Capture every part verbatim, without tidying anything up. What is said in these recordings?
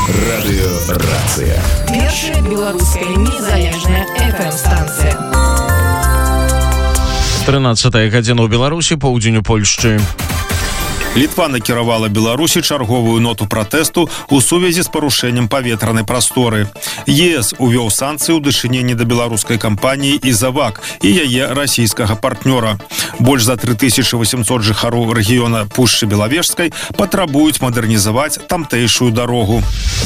Радыёрацыя. Першая беларуская незалежная эф эм-станцыя. трынаццатая гадзіна ў Беларусі, поўдзень у Польшчы. Літва накіравала Беларусі чарговую ноту пратэсту ў сувязі з парушэннем паветранай прасторы. ЕС увёў санкцыі ў дачыненні да беларускай кампаніі «Изавак» і яе расійскага партнёра. Больш за тры тысячы васемсот жыхароў рэгіёна Пушчы Белавежскай патрабуюць мадэрнізаваць тамтэйшую дарогу.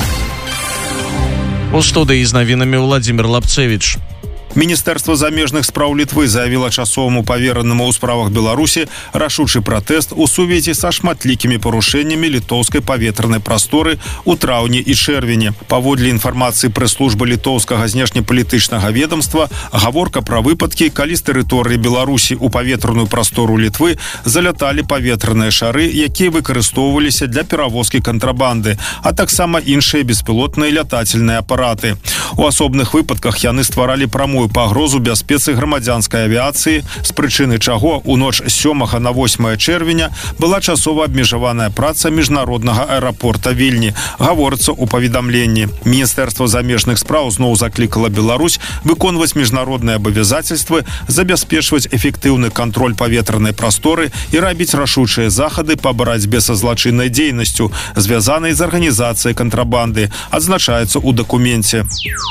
У студыі з навінамі Владзімір Лапцевіч. Міністэрства замежных спраў Літвы заявіла часоваму паверанаму ў справах Беларусі рашучы пратэст у сувязі са шматлікімі парушэннямі літоўскай паветранай прасторы ў траўні і чэрвені. Паводле інфармацыі прэс-службы літоўскага знешнепалітычнага ведомства, гаворка пра выпадкі, калі з тэрыторыі Беларусі ў паветраную прастору Літвы заляталі паветраныя шары, якія выкарыстоўваліся для перавозкі кантрабанды, а таксама іншыя беспілотныя лятательныя апараты. У асобных выпадках яны стваралі прамую пагрозу бяспецы грамадзянскай авіяцыі, з прычыны чаго у ноч з сёмага на восьмае чэрвеня была часова абмежаваная праца міжнароднага аэрапорта Вільні, гаворыцца ў паведамленні. Міністэрства замежных спраў зноў заклікала Беларусь выконваць міжнародныя абавязацельствы, забяспечваць эфектыўны кантроль паветранай прасторы і рабіць рашучыя захады па барацьбе са злачыннай дзейнасцю, звязанай з арганізацыяй кантрабанды, адзначаецца ў дакуменце.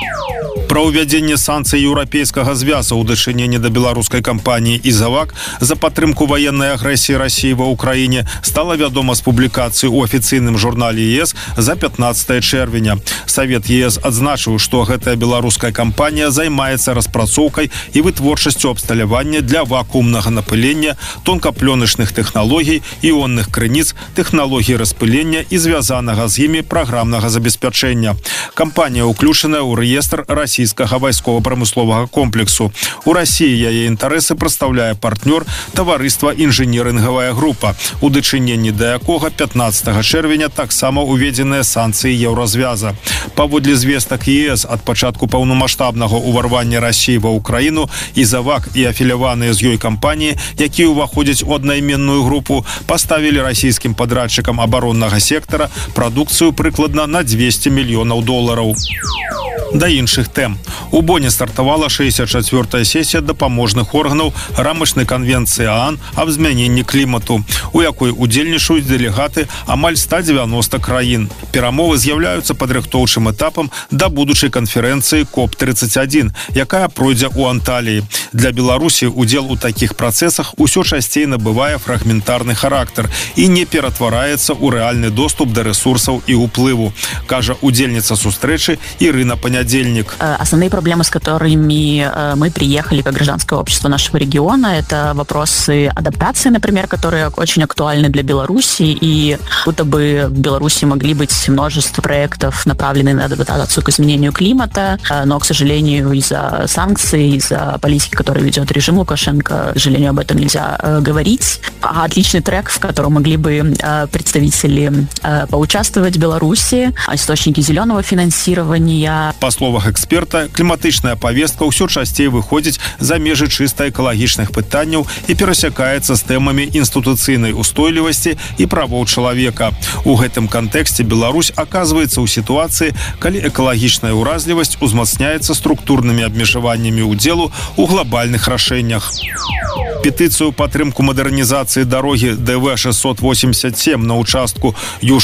Пра ўвядзенне санкцый еўрапейскага звяза ў дачыненні да беларускай кампаніі «Изавак» за падтрымку ваеннай агрэсіі Расіі ва ўкраіне стала вядома з публікацыі ў афіцыйным журнале ЕС за пятнаццатае чэрвеня. Савет ЕС адзначыў, што гэтая беларуская кампанія займаецца распрацоўкай і вытворчасцю абсталявання для вакуумнага напылення, тонкаплёначных тэхналогій, іонных крыніц, тэхналогій распылення і звязанага з імі праграмнага забеспячэння. Кампанія ўключаная ў рэестр расійскага вайскова-прамысловага комплексу. У Расіі яе інтарэсы прадстаўляе партнёр таварыства «Інжынерынгавая група», у дачыненні да якога пятнаццатага чэрвеня таксама уведзеныя санкцыі еўразвяза. Паводле звестак ЕС, ад пачатку паўнамаштабнага ўварвання Расіі ва ўкраіну «Изавак» і афіляваныя з ёй кампаніі, якія ўваходзяць у аднайменную групу, паставілі расійскім падрадчыкам абароннага сектара прадукцыю прыкладна на дзвесце мільёнаў долараў. Да іншых тэм. У Боне стартавала шэсцьдзесят чацвёртая сесія дапаможных органаў рамачнай канвенцыі ААН аб змяненні клімату, у якой удзельнічаюць дэлегаты амаль ста дзевяноста краін. Перамовы з'яўляюцца падрыхтоўчым этапам да будучай канферэнцыі коп тридцать один, якая пройдзе ў Анталіі. Для Беларусі удзел у такіх працэсах усё часцей набывае фрагментарны характар і не ператвараецца ў рэальны доступ да рэсурсаў і ўплыву, кажа удзельніца сустрэчы Ірына Панядзельнік. Основные проблемы, с которыми мы приехали как гражданское общество нашего региона, это вопросы адаптации, например, которые очень актуальны для Беларуси, и будто бы в Беларуси могли быть множество проектов, направленных на адаптацию к изменению климата, но, к сожалению, из-за санкций, из-за политики, которую ведет режим Лукашенко, к сожалению, об этом нельзя говорить. А отличный трек, в котором могли бы представители поучаствовать в Беларуси, источники зеленого финансирования. По словах эксперта, кліматычная павестка ўсё часцей выходзіць за межы чыста экалагічных пытанняў і перасякаецца з тэмамі інстытуцыйнай устойлівасці і правоў чалавека. У гэтым кантэксце Беларусь аказваецца ў сітуацыі, калі экалагічная ўразлівасць узмацняецца структурнымі абмежаваннямі ўдзелу ў глобальных рашэннях. Петыцыю падтрымку мадэрнізацыі дарогі дэ вэ шэсцьсот восемьдесят семь на ўчастку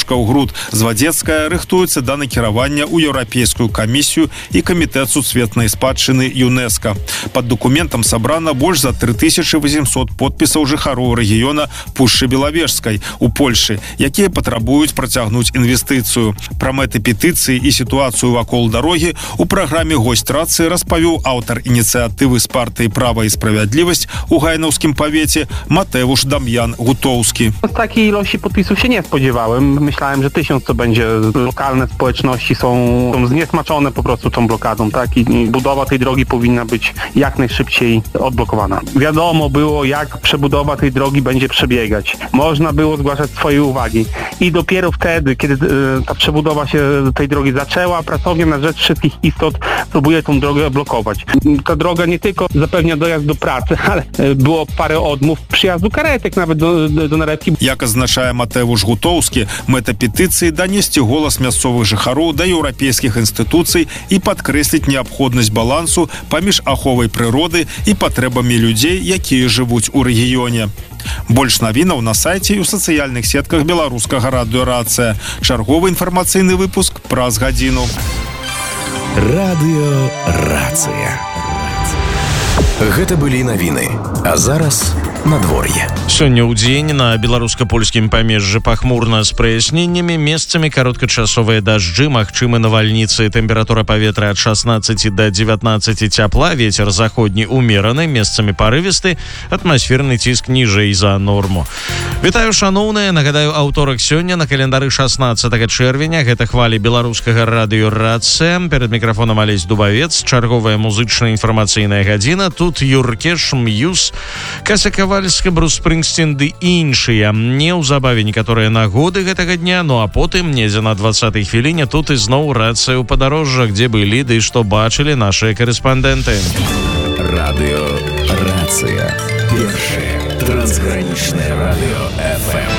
Юшкаў-Груд-Звадзецкая рыхтуецца да накіравання ў Еўрапейскую камісію і камітэт сусветнай спадчыны ЮНЕСКО. Пад документам сабрана больш за тры тысячы восемьсот подпісаў жыхароў рэгіёна Пушчы Белавежскай у Польшы, якія патрабуюць працягнуць інвестыцыю. Пра мэты петыцыі і сітуацыю вакол дарогі у праграме «Госць рацыі» распавёў аўтар ініцыятывы з партыі «Права і справядлівасць» у Гайнаўскім павеце Матeusz Damian Gutowski. Z takiej ilości podpisów się nie spodziewałem. Myślałem, że tysiąc to będzie. Lokalne społeczności są, są zniesmaczone po prostu tą blokadą, tak? I budowa tej drogi powinna być jak najszybciej odblokowana. Wiadomo było, jak przebudowa tej drogi będzie przebiegać. Można było zgłaszać swoje uwagi. I dopiero wtedy, kiedy e, ta przebudowa się tej drogi zaczęła, pracownia na rzecz wszystkich istot próbuje tą drogę blokować. Ta droga nie tylko zapewnia dojazd do pracy, ale było było parę odmów przyjazdu karetek nawet do, do, do Narebki. Як азначае Матэвуш Гутоўскі, мэта петыцыі данесці голас мясцовых жыхароў да еўрапейскіх інстытуцый і падкрэсліць неабходнасць балансу паміж аховай прыроды і патрэбамі людзей, якія жывуць у рэгіёне. Больш навінаў на сайце і ў сацыяльных сетках беларускага радыё «Рацыя». Чарговы інфармацыйны выпуск праз гадзіну. Радыё «Рацыя». Гэта былі навіны, а зараз надвор'е. Сёння ў дзень на беларуска-польскім памежжы пахмурна з праясненнямі, месцамі кароткачасовыя дажджы, магчымы навальніцы, тэмпература паветра ад шаснаццаці да дзевятнаццаці цяпла, вецер заходні умераны, месцамі парывісты, атмасферны ціск ніжэй за норму. Вітаю, шаноўныя, нагадаю, аўторак сёння на календары шаснаццатага чэрвеня, гэта хвалі беларускага радыё «Рацыя». Перад мікрафонам Алесь Дубавец, чарговая музычная інфармацыйная гадзіна. Тут Юркеш, Мьюз, Кася Кавальска, Брус Спрынгстін ды іншыя. Неўзабаве некаторыя нагоды гэтага дня, ну а потым, недзе на дваццатай хвіліне, тут ізноў рацыя ў падарожжах, дзе былі ды што бачылі нашыя карэспандэнты. Радыё «Рацыя». Першае трансгранічнае радыё эф эм.